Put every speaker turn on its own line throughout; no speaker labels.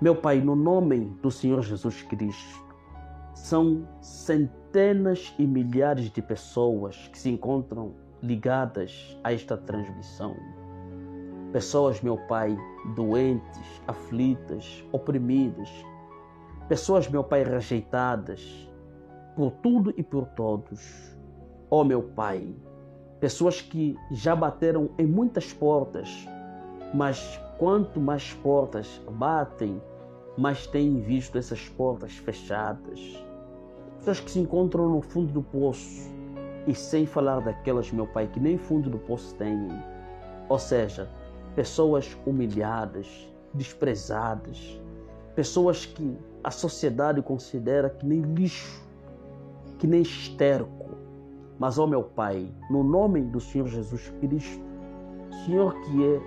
Meu Pai, no nome do Senhor Jesus Cristo, são centenas e milhares de pessoas que se encontram ligadas a esta transmissão. Pessoas, meu Pai, doentes, aflitas, oprimidas. Pessoas, meu Pai, rejeitadas por tudo e por todos. Ó, meu Pai, pessoas que já bateram em muitas portas, mas quanto mais portas batem, mais têm visto essas portas fechadas. Pessoas que se encontram no fundo do poço, e sem falar daquelas, meu Pai, que nem fundo do poço têm. Ou seja, pessoas humilhadas, desprezadas, pessoas que a sociedade considera que nem lixo, que nem esterco. Mas, ó meu Pai, no nome do Senhor Jesus Cristo, Senhor que é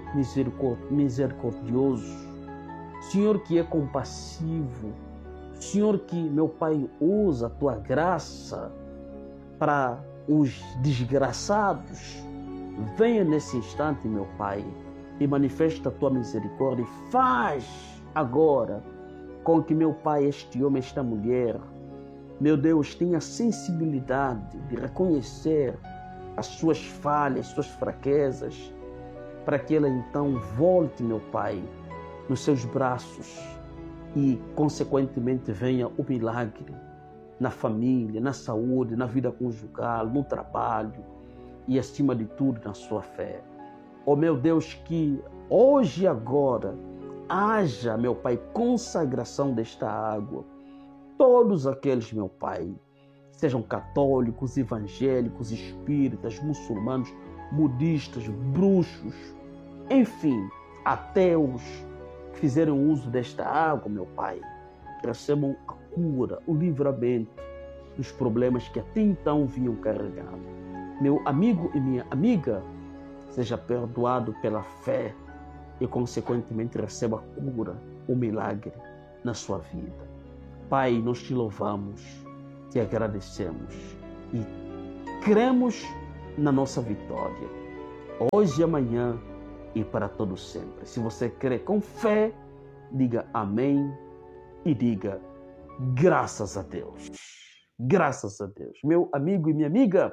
misericordioso, Senhor que é compassivo, Senhor que, meu Pai, usa a Tua graça para os desgraçados, venha nesse instante, meu Pai, e manifesta a Tua misericórdia e faz agora com que, meu Pai, este homem, esta mulher, meu Deus, tenha sensibilidade de reconhecer as suas falhas, as suas fraquezas, para que ela então volte, meu Pai, nos seus braços e, consequentemente, venha o milagre na família, na saúde, na vida conjugal, no trabalho e, acima de tudo, na sua fé. Ó meu Deus, que hoje e agora haja, meu Pai, consagração desta água. Todos aqueles, meu Pai, sejam católicos, evangélicos, espíritas, muçulmanos, budistas, bruxos, enfim, ateus que fizeram uso desta água, meu Pai, recebam a cura, o livramento dos problemas que até então vinham carregados. Meu amigo e minha amiga, seja perdoado pela fé e, consequentemente, receba a cura, o milagre na sua vida. Pai, nós te louvamos, te agradecemos e cremos na nossa vitória, hoje e amanhã e para todo sempre. Se você crê com fé, diga amém e diga graças a Deus. Graças a Deus. Meu amigo e minha amiga,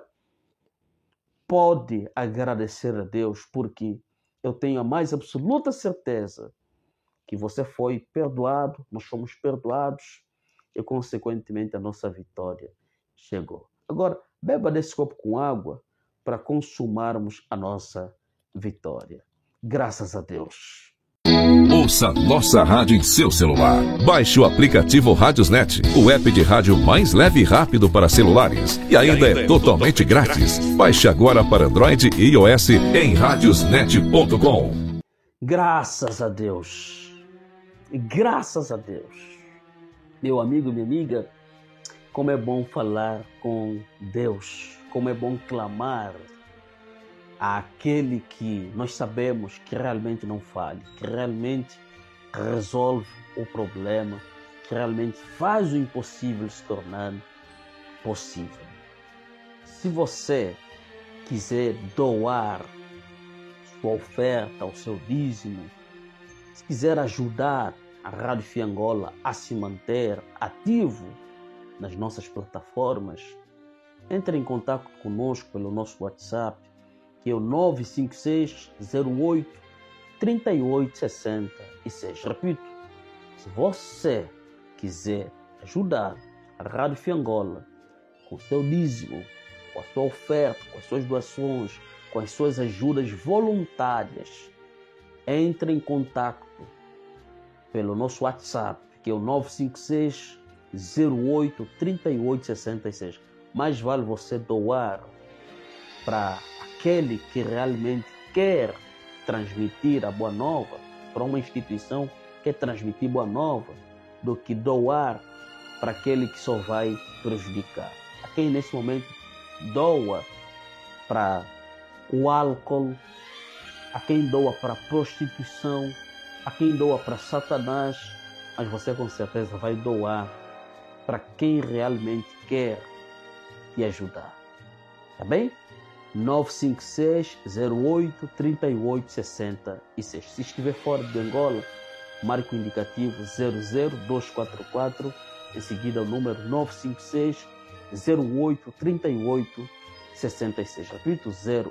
pode agradecer a Deus, porque eu tenho a mais absoluta certeza que você foi perdoado, nós fomos perdoados e, consequentemente, a nossa vitória chegou. Agora, beba desse copo com água para consumarmos a nossa vitória. Graças a Deus.
Ouça nossa rádio em seu celular. Baixe o aplicativo Radiosnet, o app de rádio mais leve e rápido para celulares. E ainda é totalmente grátis. Baixe agora para Android e iOS em radiosnet.com.
Graças a Deus. Graças a Deus. Meu amigo, minha amiga, como é bom falar com Deus, como é bom clamar àquele que nós sabemos que realmente não falha, que realmente resolve o problema, que realmente faz o impossível se tornar possível. Se você quiser doar sua oferta, o seu dízimo, se quiser ajudar a Rádio Fiangola a se manter ativo nas nossas plataformas, entre em contato conosco pelo nosso WhatsApp, que é o 956-08-3866. Repito, se você quiser ajudar a Rádio Fiangola com o seu dízimo, com a sua oferta, com as suas doações, com as suas ajudas voluntárias, entre em contato pelo nosso WhatsApp, que é o 956-08-3866. Mais vale você doar para aquele que realmente quer transmitir a boa nova, para uma instituição que quer transmitir boa nova, do que doar para aquele que só vai prejudicar. A quem nesse momento doa para o álcool, a quem doa para a prostituição, a quem doa para Satanás, mas você com certeza vai doar para quem realmente quer te ajudar. Tá bem? 956-08-3866. Se estiver fora de Angola, marque o indicativo 00244, em seguida o número 956 08 38 66. Repito,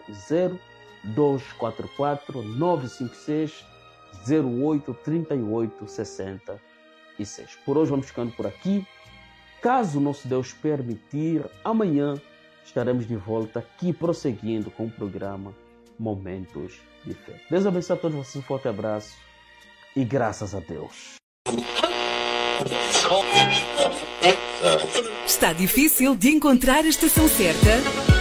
00244 956 08 38 66. Por hoje vamos ficando por aqui. Caso nosso Deus permitir, amanhã estaremos de volta aqui prosseguindo com o programa Momentos de Fé. Deus abençoe a todos vocês, um forte abraço e graças a Deus.
Está difícil de encontrar a estação certa?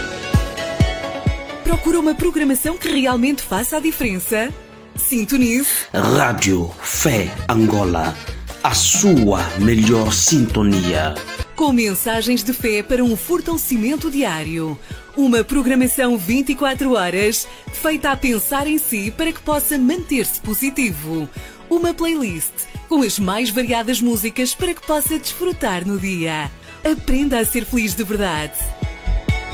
Procura uma programação que realmente faça a diferença? Sintonize
Rádio Fé Angola, a sua melhor sintonia.
Com mensagens de fé para um fortalecimento diário. Uma programação 24 horas, feita a pensar em si para que possa manter-se positivo. Uma playlist com as mais variadas músicas para que possa desfrutar no dia. Aprenda a ser feliz de verdade.